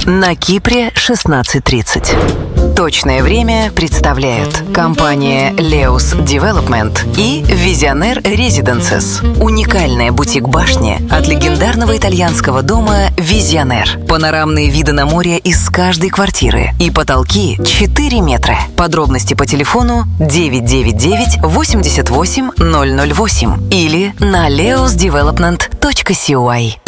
На Кипре 16:30. Точное время представляют компания Leos Development и Visionaire Residences. Уникальная бутик-башня от легендарного итальянского дома Visionaire. Панорамные виды на море из каждой квартиры и потолки 4 метра. Подробности по телефону 999 88 008 или на leosdevelopment.coy.